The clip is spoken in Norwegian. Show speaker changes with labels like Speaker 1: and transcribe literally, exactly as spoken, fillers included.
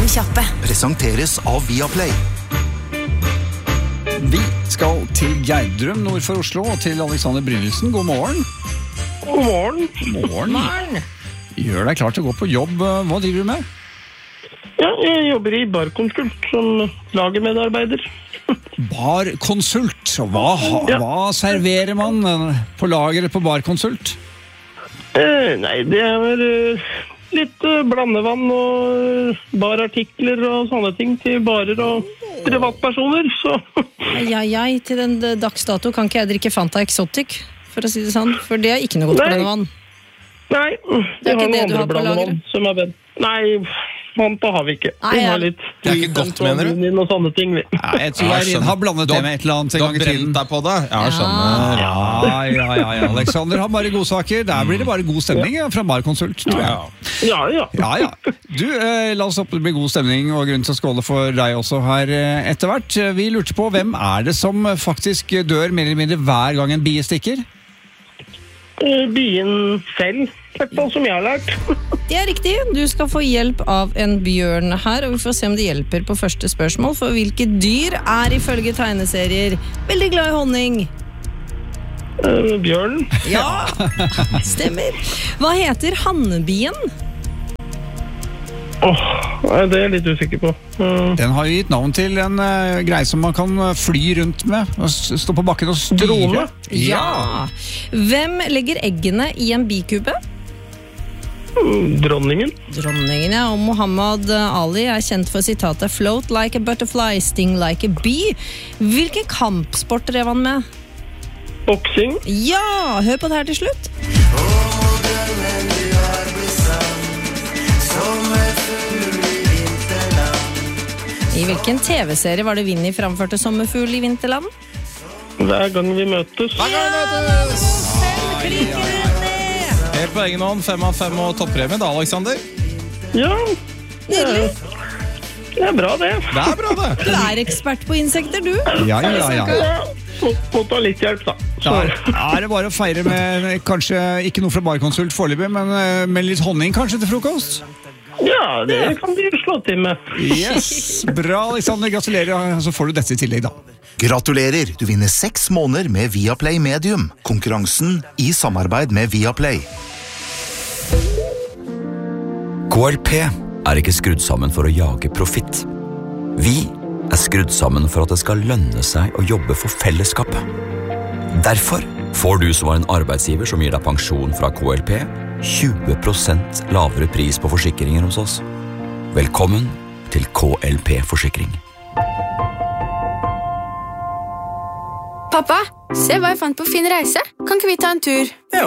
Speaker 1: Fem kjappe.
Speaker 2: Presenteres av Viaplay.
Speaker 3: Vi skal til Gjerdrum nord for Oslo og til Alexander Brynildsen. God morgen.
Speaker 4: God morgen.
Speaker 3: God morgen. Gjør deg klar til å gå på jobb. Hva driver du med?
Speaker 4: Ja, jeg jobber i Barkonsult som lagermedarbeider.
Speaker 3: Barkonsult? Hva,
Speaker 4: Ja.
Speaker 3: hva serverer man på lageret på Barkonsult?
Speaker 4: Eh, nei, det er vel eh, litt eh, blandevann og eh, barartikler og sånne ting til barer og privatpersoner, så...
Speaker 5: Ja, jeg, til den dags dato kan ikke jeg drikke Fanta Exotic, for å si det sånn, for det er ikke noe godt
Speaker 4: Nei.
Speaker 5: blandevann.
Speaker 4: Nei,
Speaker 5: Det er ikke
Speaker 4: har
Speaker 5: det
Speaker 4: noen
Speaker 5: du har
Speaker 4: andre
Speaker 5: på
Speaker 4: blandevann
Speaker 5: lageret?
Speaker 4: som er bedre. Nei, Fanta har vi ikke.
Speaker 5: Nei,
Speaker 4: Vi
Speaker 5: ja.
Speaker 4: har litt...
Speaker 6: Det er ikke godt, mener du?
Speaker 4: Og sånne ting, vi.
Speaker 3: Ja, jeg tror
Speaker 6: Ja,
Speaker 3: jeg
Speaker 6: skjønner.
Speaker 3: har blandet det med et eller annet en
Speaker 6: Du
Speaker 3: gang
Speaker 6: har
Speaker 3: i tiden.
Speaker 6: brent deg på det? Ja, skjønner.
Speaker 3: Ja, ja, ja, ja. Alexander har bare godsaker. Der blir det bare god stemning ja, fra Barkonsult, tror jeg.
Speaker 4: Ja, ja.
Speaker 3: Ja, ja. Du, eh, la oss oppe det blir god stemning og grunn til å skåle for deg også her eh, etter hvert. Vi lurte på, hvem er det som faktisk dør mer eller mindre hver gang en bie stikker?
Speaker 4: Eh, Bien selv, i hvert fall som jeg har lært.
Speaker 5: Det er riktig, du skal få hjelp av en bjørn her, og vi får se om det hjelper på første spørsmål, for hvilke dyr er ifølge tegneserier veldig glad i honning?
Speaker 4: Eh, Bjørn.
Speaker 5: Ja, stemmer. Hva heter hannebien?
Speaker 4: Åh, nei, det er jeg litt usikker på. Eh,
Speaker 3: Den har jo gitt navn til en uh, greie som man kan uh, fly rundt med og s- stå på bakken og styre.
Speaker 4: Drone?
Speaker 5: Ja. Hvem legger eggene i en bikube?
Speaker 4: Dronningen.
Speaker 5: Dronningen, ja, og Muhammad Ali er kjent for sitatet «Float like a butterfly, sting like a bee». Hvilken kampsport drev han med?
Speaker 4: Boksing.
Speaker 5: Ja, hør på det her til slutt. I hvilken tv-serie var det Vinnie framførte Sommerfugl i Vinterland?
Speaker 4: Hver gang vi møtes.
Speaker 6: Helt på egen hånd, fem av fem og toppremie da, Alexander.
Speaker 4: Ja,
Speaker 5: Nydelig.
Speaker 4: det er bra det.
Speaker 6: Det er bra, det.
Speaker 5: Du er ekspert på insekter, du.
Speaker 3: Ja, ja, ja.
Speaker 4: Ja, må, må ta litt hjelp da. Så,
Speaker 3: Da er det bare å feire med kanskje ikke noe fra Barkonsult foreløpig, men uh, med litt honning kanskje til frokost.
Speaker 4: ja, det kan vi slå til med.
Speaker 3: Yes, bra Alexander, gratulerer, så får du dette i tillegg da.
Speaker 2: Gratulerer, du vinner seks måneder med Viaplay Medium. Konkurransen i samarbeid med Viaplay.
Speaker 7: K L P er ikke skrudd sammen for å jage profitt. Vi er skrudd sammen for at det skal lønne seg å jobbe for fellesskapet. Derfor får du som var en arbeidsgiver som gir deg pensjon fra K L P, tjue prosent lavere pris på forsikringer hos oss. Velkommen til K L P Forsikring.
Speaker 8: Pappa, se hva jeg fant på Fin Reise. Kan ikke vi ta en tur?